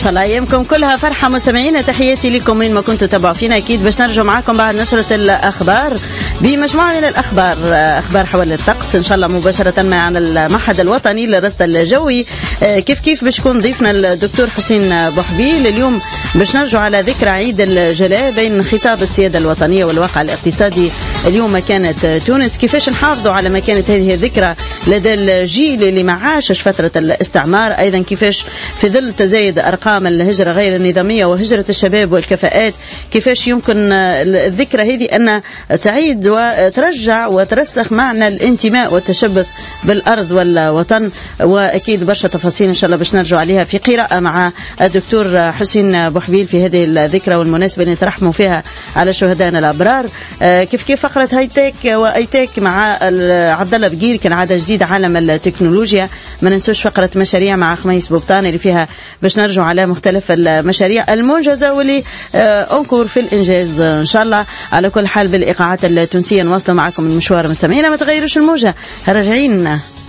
شاء الله ايامكم كلها فرحه مستمعينا. تحياتي لكم وين ما كنتوا تتابعوا فينا. اكيد باش نرجع معاكم بعد نشره الاخبار بمجموعه من الاخبار، اخبار حول الطقس ان شاء الله مباشره مع المعهد الوطني للرصد الجوي. كيف باش يكون ضيفنا الدكتور حسين بوحبيل. اليوم باش نرجع على ذكرى عيد الجلاء بين خطاب السياده الوطنيه والواقع الاقتصادي اليوم مكانت تونس. كيفاش نحافظوا على مكانه هذه الذكرى لدى الجيل اللي ما عاشش فتره الاستعمار، ايضا كيفاش في ظل تزايد ارقام الهجره غير النظاميه وهجره الشباب والكفاءات كيفاش يمكن الذكرى هذه ان تعيد وترجع وترسخ معنى الانتماء والتشبث بالارض والوطن. واكيد برشا تفاصيل ان شاء الله باش نرجع عليها في قراءه مع الدكتور حسين بوحبيل في هذه الذكرى والمناسبه اللي نترحموا فيها على شهدائنا الابرار. كيف فقره هايتك وايتك مع عبد الله بقير كالعاده جديد عالم التكنولوجيا. ما ننسوش فقره مشاريع مع خميس بوبطان اللي فيها باش نرجع على مختلف المشاريع المنجزه واللي انكر في الانجاز ان شاء الله. على كل حال بالايقاعات التونسيه نواصلوا معكم المشوار مستمعينا، ما تغيروش الموجه، راجعين.